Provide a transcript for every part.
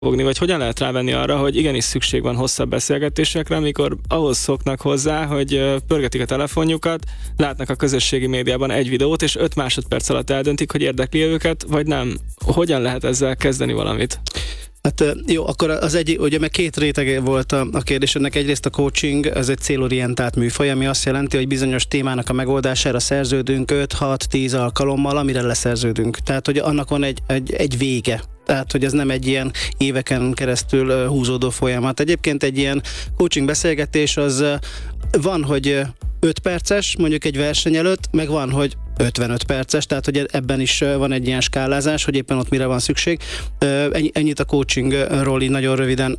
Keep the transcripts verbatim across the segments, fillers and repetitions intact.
fogni, vagy hogyan lehet rávenni arra, hogy igenis szükség van hosszabb beszélgetésekre, amikor ahhoz szoknak hozzá, hogy pörgetik a telefonjukat, látnak a közösségi médiában egy videót, és öt másodperc alatt eldöntik, hogy érdekli őket, vagy nem. Hogyan lehet ezzel kezdeni valamit? Hát jó, akkor az egy, ugye meg két rétege volt a, a kérdésnek. Egyrészt a coaching, ez egy célorientált műfaj, ami azt jelenti, hogy bizonyos témának a megoldására szerződünk öt hat tíz alkalommal, amire leszerződünk. Tehát, hogy annak van egy, egy, egy vége. Tehát, hogy ez nem egy ilyen éveken keresztül húzódó folyamat. Egyébként egy ilyen coaching beszélgetés az van, hogy öt perces, mondjuk egy verseny előtt, meg van, hogy ötvenöt perces, tehát hogy ebben is van egy ilyen skálázás, hogy éppen ott mire van szükség. Ennyit a coachingról így nagyon röviden.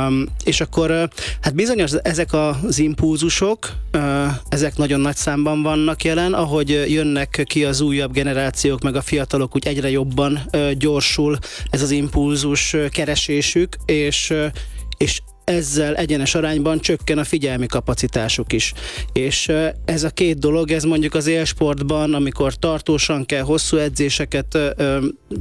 És akkor hát bizonyos ezek az impulzusok, ezek nagyon nagy számban vannak jelen, ahogy jönnek ki az újabb generációk, meg a fiatalok, úgy egyre jobban gyorsul ez az impulzus keresésük, és, és ezzel egyenes arányban csökken a figyelmi kapacitásuk is. És ez a két dolog, ez mondjuk az élsportban, amikor tartósan kell hosszú edzéseket ö,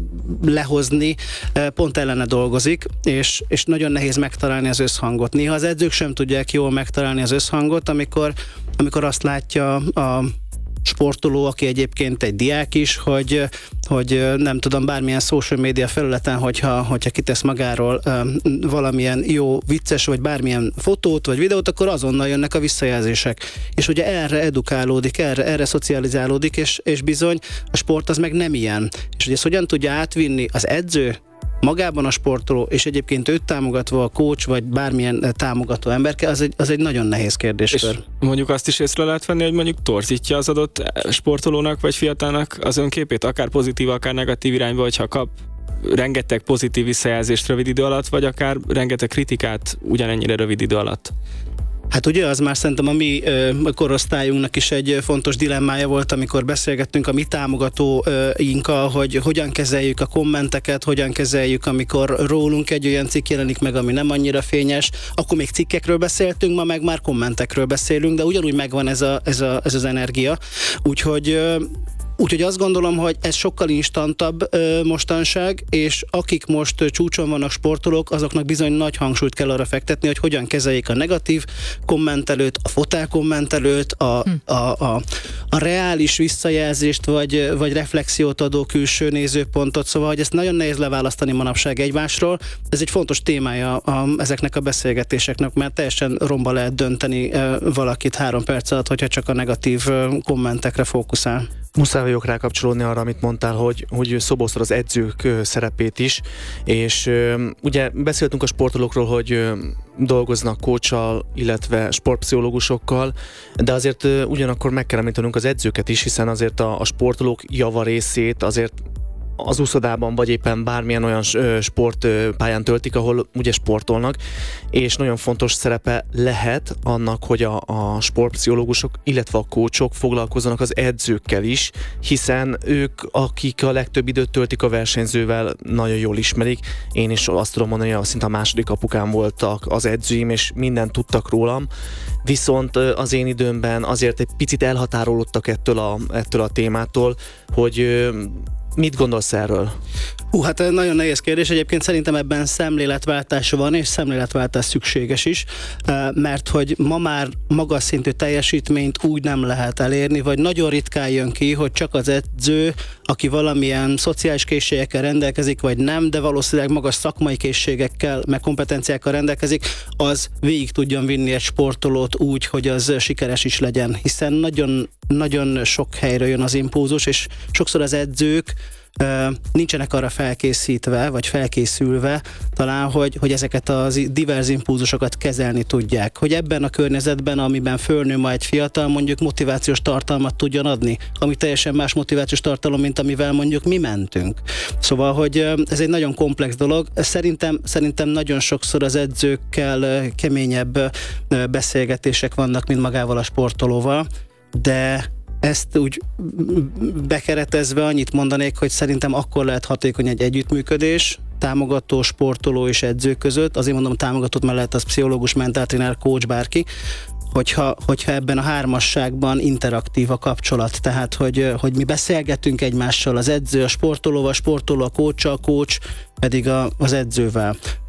lehozni, pont ellene dolgozik, és, és nagyon nehéz megtalálni az összhangot. Néha az edzők sem tudják jól megtalálni az összhangot, amikor, amikor azt látja a sportoló, aki egyébként egy diák is, hogy, hogy nem tudom, bármilyen social media felületen, hogyha, hogyha kitesz magáról um, valamilyen jó, vicces, vagy bármilyen fotót, vagy videót, akkor azonnal jönnek a visszajelzések. És ugye erre edukálódik, erre, erre szocializálódik, és, és bizony a sport az meg nem ilyen. És hogy ezt hogyan tudja átvinni az edző, magában a sportoló, és egyébként őt támogatva a coach, vagy bármilyen támogató emberke, az egy, az egy nagyon nehéz kérdéskör. És mondjuk azt is észre lehet venni, hogy mondjuk torzítja az adott sportolónak, vagy fiatalnak az önképét, akár pozitív, akár negatív irányba, hogyha kap rengeteg pozitív visszajelzést rövid idő alatt, vagy akár rengeteg kritikát ugyanennyire rövid idő alatt. Hát ugye az már szerintem a mi ö, korosztályunknak is egy fontos dilemmája volt, amikor beszélgettünk a mi támogatóinkkal, hogy hogyan kezeljük a kommenteket, hogyan kezeljük, amikor rólunk egy olyan cikk jelenik meg, ami nem annyira fényes, akkor még cikkekről beszéltünk, ma meg már kommentekről beszélünk, de ugyanúgy megvan ez, a, ez, a, ez az energia. Úgyhogy ö, Úgyhogy azt gondolom, hogy ez sokkal instantabb ö, mostanság, és akik most ö, csúcson vannak sportolók, azoknak bizony nagy hangsúlyt kell arra fektetni, hogy hogyan kezeljék a negatív kommentelőt, a fotel kommentelőt, a, hm. a, a, a reális visszajelzést, vagy, vagy reflexiót adó külső nézőpontot, szóval, hogy ezt nagyon nehéz leválasztani manapság egymásról. Ez egy fontos témája a, ezeknek a beszélgetéseknek, mert teljesen romba lehet dönteni ö, valakit három perc alatt, hogyha csak a negatív ö, kommentekre fókuszál. Muszáj vagyok rákapcsolódni arra, amit mondtál, hogy, hogy szoboztad az edzők szerepét is, és ugye beszéltünk a sportolókról, hogy dolgoznak coachal, illetve sportpszichológusokkal, de azért ugyanakkor meg kell említenünk az edzőket is, hiszen azért a, a sportolók java részét azért az úszodában, vagy éppen bármilyen olyan sportpályán töltik, ahol ugye sportolnak, és nagyon fontos szerepe lehet annak, hogy a, a sportpszichológusok, illetve a coachok foglalkozzanak az edzőkkel is, hiszen ők, akik a legtöbb időt töltik a versenyzővel, nagyon jól ismerik. Én is azt tudom mondani, hogy szinte a második apukám voltak az edzőim, és mindent tudtak rólam, viszont az én időmben azért egy picit elhatárolódtak ettől a, ettől a témától, hogy mit gondolsz erről? Hú, hát nagyon nehéz kérdés. Egyébként szerintem ebben szemléletváltás van, és szemléletváltás szükséges is, mert hogy ma már magas szintű teljesítményt úgy nem lehet elérni, vagy nagyon ritkán jön ki, hogy csak az edző, aki valamilyen szociális készségekkel rendelkezik, vagy nem, de valószínűleg magas szakmai készségekkel, meg kompetenciákkal rendelkezik, az végig tudjon vinni egy sportolót úgy, hogy az sikeres is legyen. Hiszen nagyon, nagyon sok helyről jön az impulzus, és sokszor az edzők nincsenek arra felkészítve, vagy felkészülve talán, hogy, hogy ezeket a divers impulzusokat kezelni tudják. Hogy ebben a környezetben, amiben fölnő ma egy fiatal, mondjuk motivációs tartalmat tudjon adni, ami teljesen más motivációs tartalom, mint amivel mondjuk mi mentünk. Szóval, hogy ez egy nagyon komplex dolog. Szerintem, szerintem nagyon sokszor az edzőkkel keményebb beszélgetések vannak, mint magával a sportolóval, de ezt úgy bekeretezve annyit mondanék, hogy szerintem akkor lehet hatékony egy együttműködés, támogató, sportoló és edző között. Azért mondom támogatót, mert lehet az pszichológus, mentáltréner, coach, bárki, hogyha, hogyha ebben a hármasságban interaktív a kapcsolat, tehát hogy, hogy mi beszélgetünk egymással, az edző a sportolóval, sportoló a coach, a coach pedig a, az edzővel.